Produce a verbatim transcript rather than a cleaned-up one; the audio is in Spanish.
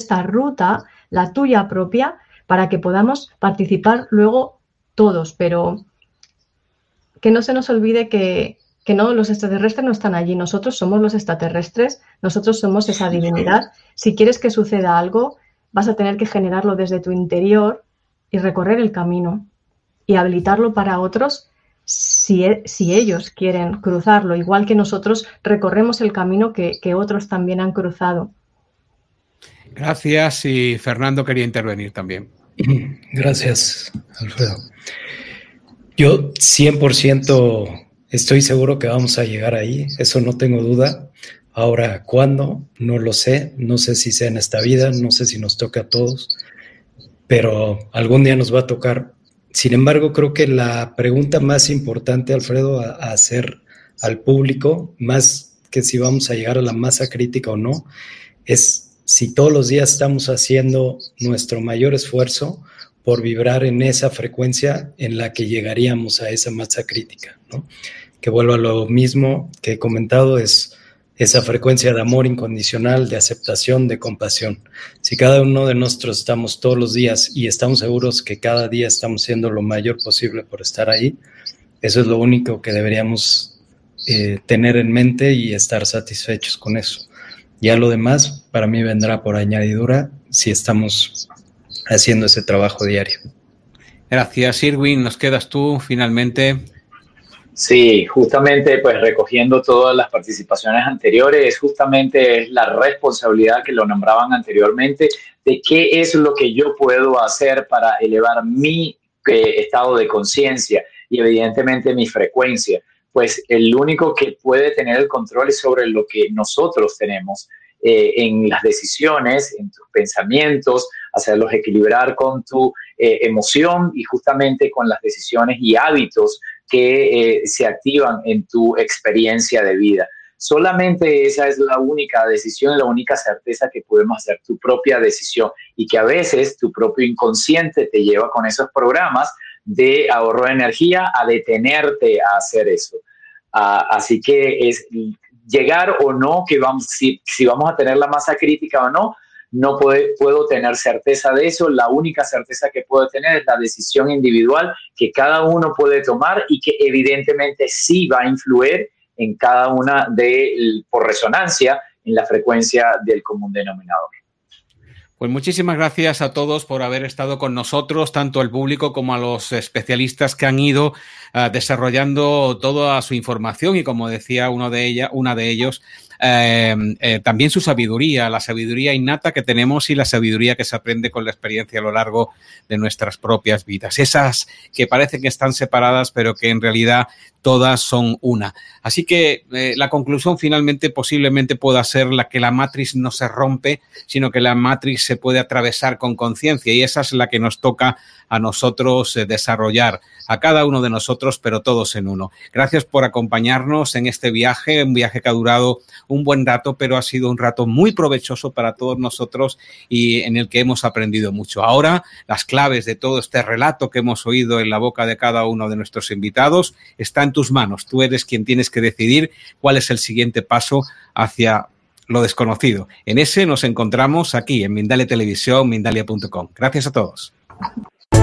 esta ruta, la tuya propia, para que podamos participar luego todos, pero que no se nos olvide que, que no, los extraterrestres no están allí, nosotros somos los extraterrestres, nosotros somos esa divinidad. Si quieres que suceda algo, vas a tener que generarlo desde tu interior y recorrer el camino y habilitarlo para otros si, si ellos quieren cruzarlo, igual que nosotros recorremos el camino que, que otros también han cruzado. Gracias, y Fernando quería intervenir también. Gracias, Alfredo. Yo cien por ciento estoy seguro que vamos a llegar ahí, eso no tengo duda. Ahora, ¿cuándo? No lo sé, no sé si sea en esta vida, no sé si nos toca a todos, pero algún día nos va a tocar. Sin embargo, creo que la pregunta más importante, Alfredo, a, a hacer al público, más que si vamos a llegar a la masa crítica o no, es si todos los días estamos haciendo nuestro mayor esfuerzo por vibrar en esa frecuencia en la que llegaríamos a esa masa crítica, ¿no? Que vuelvo a lo mismo que he comentado, es esa frecuencia de amor incondicional, de aceptación, de compasión. Si cada uno de nosotros estamos todos los días y estamos seguros que cada día estamos haciendo lo mayor posible por estar ahí, eso es lo único que deberíamos eh, tener en mente y estar satisfechos con eso. Ya lo demás, para mí, vendrá por añadidura si estamos haciendo ese trabajo diario. Gracias, Irwin. ¿Nos quedas tú finalmente? Sí, justamente pues recogiendo todas las participaciones anteriores, justamente es la responsabilidad que lo nombraban anteriormente de qué es lo que yo puedo hacer para elevar mi eh, estado de conciencia y evidentemente mi frecuencia. Pues el único que puede tener el control es sobre lo que nosotros tenemos eh, en las decisiones, en tus pensamientos, hacerlos equilibrar con tu eh, emoción y justamente con las decisiones y hábitos que eh, se activan en tu experiencia de vida. Solamente esa es la única decisión, la única certeza que podemos hacer, tu propia decisión, y que a veces tu propio inconsciente te lleva con esos programas de ahorro de energía a detenerte a hacer eso. Uh, así que es llegar o no, que vamos, si, si vamos a tener la masa crítica o no, no puede, puedo tener certeza de eso. La única certeza que puedo tener es la decisión individual que cada uno puede tomar y que evidentemente sí va a influir en cada una de, por resonancia, en la frecuencia del común denominador. Pues muchísimas gracias a todos por haber estado con nosotros, tanto al público como a los especialistas que han ido uh, desarrollando toda su información y, como decía uno de ella, una de ellos, eh, eh, también su sabiduría, la sabiduría innata que tenemos y la sabiduría que se aprende con la experiencia a lo largo de nuestras propias vidas. Esas que parecen que están separadas, pero que en realidad todas son una. Así que eh, la conclusión finalmente posiblemente pueda ser la que la matriz no se rompe, sino que la matriz se puede atravesar con conciencia, y esa es la que nos toca a nosotros eh, desarrollar, a cada uno de nosotros, pero todos en uno. Gracias por acompañarnos en este viaje, un viaje que ha durado un buen rato, pero ha sido un rato muy provechoso para todos nosotros y en el que hemos aprendido mucho. Ahora, las claves de todo este relato que hemos oído en la boca de cada uno de nuestros invitados están en tus manos. Tú eres quien tienes que decidir cuál es el siguiente paso hacia lo desconocido. En ese nos encontramos aquí en Mindalia Televisión, Mindalia punto com. Gracias a todos.